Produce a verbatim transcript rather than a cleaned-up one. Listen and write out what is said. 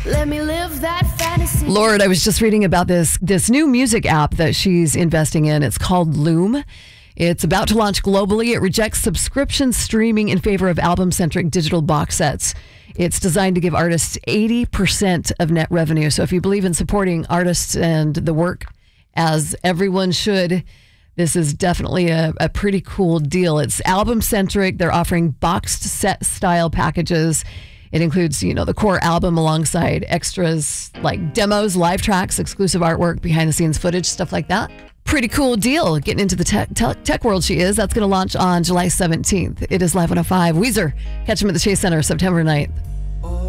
Let me live that fantasy. Lord, I was just reading about this this new music app that she's investing in. It's called Loom. It's about to launch globally. It rejects subscription streaming in favor of album-centric digital box sets. It's designed to give artists eighty percent of net revenue. So if you believe in supporting artists and the work, as everyone should, this is definitely a, a pretty cool deal. It's album-centric. They're offering boxed set style packages. It includes, you know, the core album alongside extras like demos, live tracks, exclusive artwork, behind-the-scenes footage, stuff like that. Pretty cool deal. Getting into the tech, tech, tech world she is. That's going to launch on July seventeenth. It is Live one oh five. Weezer. Catch them at the Chase Center September ninth.